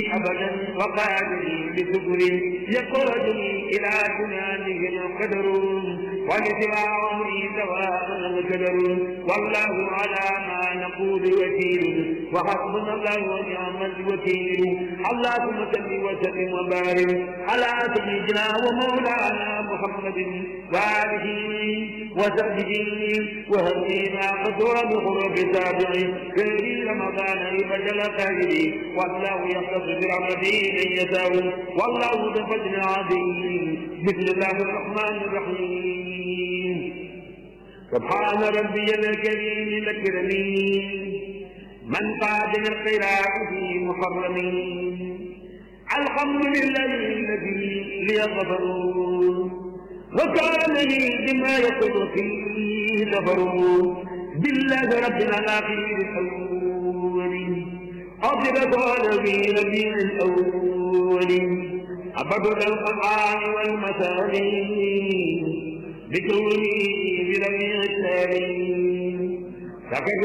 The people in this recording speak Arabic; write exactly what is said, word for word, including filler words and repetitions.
أبدا وقادني بسكر يقودني إلى جنانه القدر ولسوى عمري سواء القدر والله على ما نقول وكيل وحسبنا الله ونعم الوكيل اللهم صل وسلم وبارك على سيدنا ومولانا محمد وآله وصحبه وهدينا قدر بخلق سابعه في رمضان بدل قدري والله يختص برحمته من يشاء والله ذو فضل عظيم بسم الله الرحمن الرحيم سبحان ربي الكريم الأكرمين من قاد الخيرات في محرمين الحمد لله الذي ليغفروا وكان لي بما يقول فيه كفروا بالله ربنا الأخير الأول أفضل قال في الأول أبد القرآن والمثاني بكوني بربيع الثاني